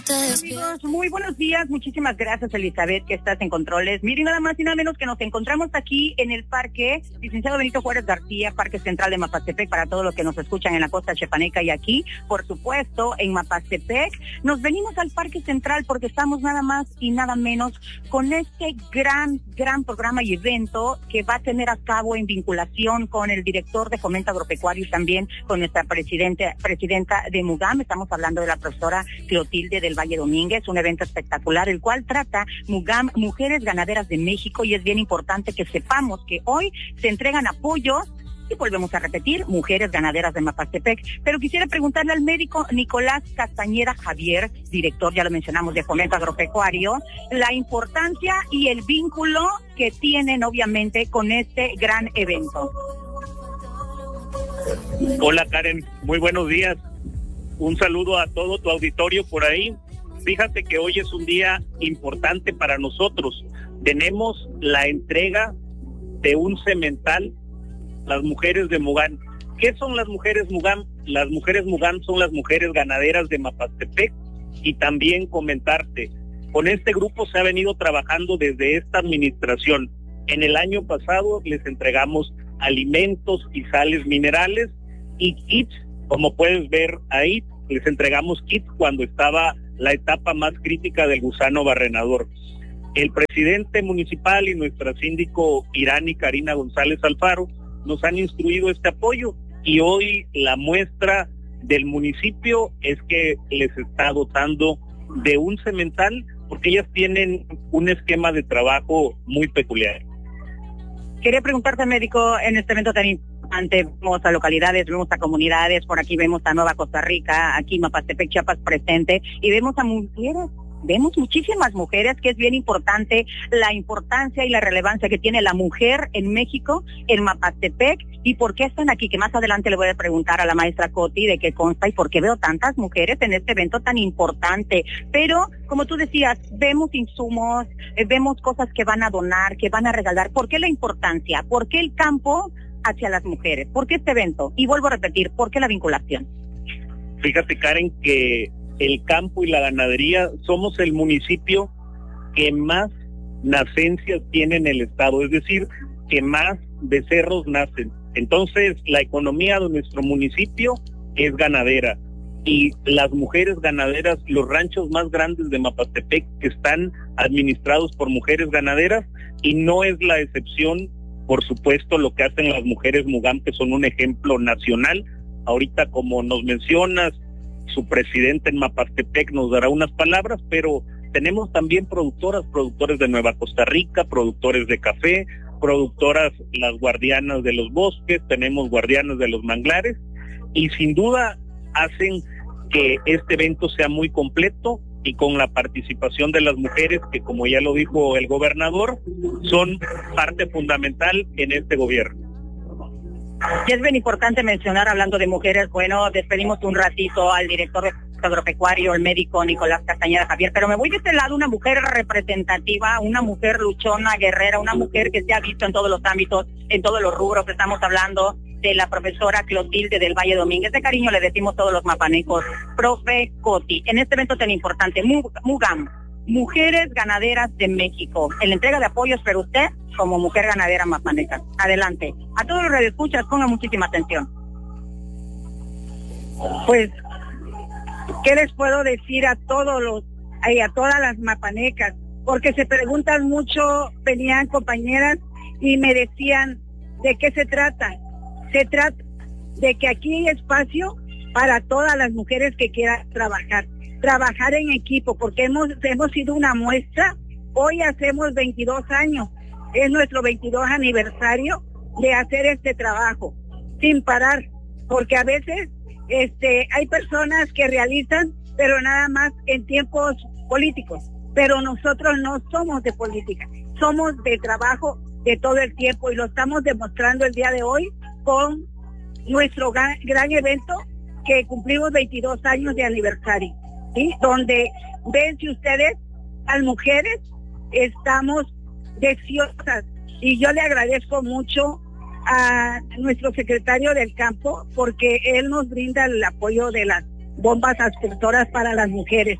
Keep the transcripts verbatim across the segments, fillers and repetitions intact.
Amigos, muy buenos días, muchísimas gracias Elizabeth que estás en controles. Miren, nada más y nada menos que nos encontramos aquí en el parque Licenciado Benito Juárez García, Parque Central de Mapastepec, para todos los que nos escuchan en la costa chiapaneca y aquí, por supuesto, en Mapastepec. Nos venimos al Parque Central porque estamos nada más y nada menos con este gran, gran programa y evento que va a tener a cabo en vinculación con el director de Fomento Agropecuario y también con nuestra presidente, presidenta de MUGAM. Estamos hablando de la profesora Clotilde del Valle Domínguez, un evento espectacular, el cual trata MUGAM, Mujeres Ganaderas de México, y es bien importante que sepamos que hoy se entregan apoyos, y volvemos a repetir, Mujeres Ganaderas de Mapastepec. Pero quisiera preguntarle al médico Nicolás Castañeda Javier, director, ya lo mencionamos, de Fomento Agropecuario, la importancia y el vínculo que tienen obviamente con este gran evento. Hola Karen, muy buenos días. Un saludo a todo tu auditorio por ahí. Fíjate que hoy es un día importante para nosotros. Tenemos la entrega de un semental, las mujeres de MUGAM. ¿Qué son las mujeres MUGAM? Las mujeres MUGAM son las mujeres ganaderas de Mapastepec. Y también comentarte, con este grupo se ha venido trabajando desde esta administración. En el año pasado les entregamos alimentos y sales minerales y kits, como puedes ver ahí, les entregamos kits cuando estaba la etapa más crítica del gusano barrenador. El presidente municipal y nuestra síndico Irani Karina González Alfaro nos han instruido este apoyo, y hoy la muestra del municipio es que les está dotando de un semental, porque ellas tienen un esquema de trabajo muy peculiar. Quería preguntarte, médico, en este evento tan importante, vemos a localidades, vemos a comunidades, por aquí vemos a Nueva Costa Rica, aquí Mapastepec, Chiapas presente, y vemos a mujeres, vemos muchísimas mujeres, que es bien importante la importancia y la relevancia que tiene la mujer en México, en Mapastepec, y por qué están aquí, que más adelante le voy a preguntar a la maestra Coti de qué consta y por qué veo tantas mujeres en este evento tan importante. Pero, como tú decías, vemos insumos, eh, vemos cosas que van a donar, que van a regalar. ¿Por qué la importancia? ¿Por qué el campo hacia las mujeres? ¿Por qué este evento? Y vuelvo a repetir, ¿por qué la vinculación? Fíjate, Karen, que el campo y la ganadería somos el municipio que más nacencias tiene en el estado, es decir, que más becerros nacen. Entonces, la economía de nuestro municipio es ganadera, y las mujeres ganaderas, los ranchos más grandes de Mapastepec están administrados por mujeres ganaderas, y no es la excepción, por supuesto, lo que hacen las mujeres MUGAM, que son un ejemplo nacional. Ahorita, como nos mencionas, su presidente en Mapastepec nos dará unas palabras, pero tenemos también productoras, productores de Nueva Costa Rica, productores de café, productoras, las guardianas de los bosques, tenemos guardianas de los manglares, y sin duda hacen que este evento sea muy completo, y con la participación de las mujeres, que como ya lo dijo el gobernador, son parte fundamental en este gobierno. Y es bien importante mencionar, hablando de mujeres, bueno, despedimos un ratito al director de Agropecuario, el médico Nicolás Castañeda Javier, pero me voy de este lado, una mujer representativa, una mujer luchona, guerrera, una mujer que se ha visto en todos los ámbitos, en todos los rubros. Que estamos hablando de la profesora Clotilde del Valle Domínguez. De cariño le decimos todos los mapanecos, profe Coti. En este evento tan importante, MUGAM, Mujeres Ganaderas de México, en la entrega de apoyos, pero usted como mujer ganadera mapaneca. Adelante. A todos los radioescuchas, pongan muchísima atención. Pues, ¿qué les puedo decir a todos los, a todas las mapanecas? Porque se preguntan mucho, venían compañeras y me decían, ¿de qué se trata? Se trata de que aquí hay espacio para todas las mujeres que quieran trabajar, trabajar en equipo, porque hemos, hemos sido una muestra. Hoy hacemos veintidós años, es nuestro veintidós aniversario de hacer este trabajo, sin parar, porque a veces este, hay personas que realizan, pero nada más en tiempos políticos, pero nosotros no somos de política, somos de trabajo de todo el tiempo, y lo estamos demostrando el día de hoy con nuestro gran, gran evento, que cumplimos veintidós años de aniversario, ¿sí? Donde ven, si ustedes, las mujeres, estamos deseosas, y yo le agradezco mucho a nuestro secretario del campo, porque él nos brinda el apoyo de las bombas aspersoras para las mujeres.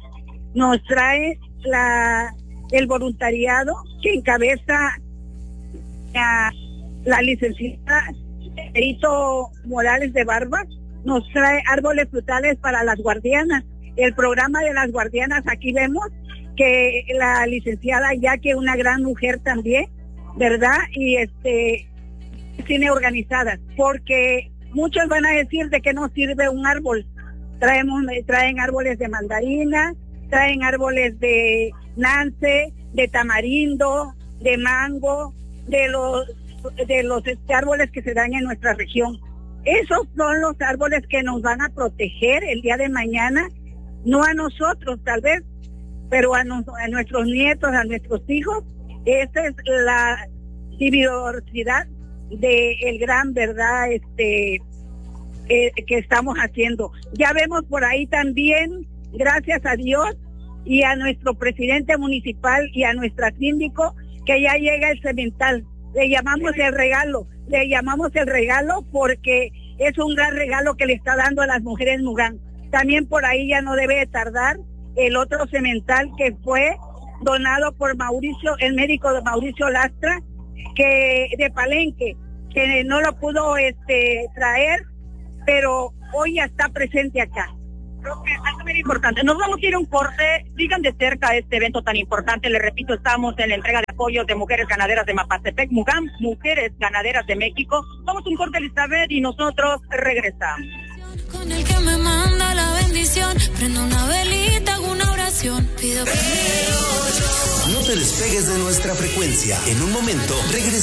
nos trae la el voluntariado que encabeza la, la licenciada Benito Morales de Barba, nos trae árboles frutales para las guardianas. El programa de las guardianas, aquí vemos que la licenciada Yaque, una gran mujer también, ¿verdad? Y este tiene organizadas, porque muchos van a decir de qué nos sirve un árbol. Traemos, traen árboles de mandarina, traen árboles de nance, de tamarindo, de mango, de los de los este, árboles que se dan en nuestra región. Esos son los árboles que nos van a proteger el día de mañana, no a nosotros tal vez, pero a, nos, a nuestros nietos, a nuestros hijos. Esa es la diversidad de el gran, verdad, este eh, que estamos haciendo. Ya vemos por ahí también, gracias a Dios y a nuestro presidente municipal y a nuestra síndico, que ya llega el cemental. Le llamamos el regalo, le llamamos el regalo porque es un gran regalo que le está dando a las mujeres Mugán. También por ahí ya no debe tardar el otro cemental que fue donado por Mauricio, el médico de Mauricio Lastra, que de Palenque, que no lo pudo este traer, pero hoy ya está presente acá. Creo que algo muy importante. Nos vamos a ir a un corte. Sigan de cerca este evento tan importante. Les repito, estamos en la entrega de apoyos de mujeres ganaderas de Mapastepec, Mugán, Mujeres Ganaderas de México. Vamos a un corte, Elizabeth, y nosotros regresamos. Con el que me manda la bendición, prendo una velita, hago una oración, pido. No te despegues de nuestra frecuencia. En un momento regresamos.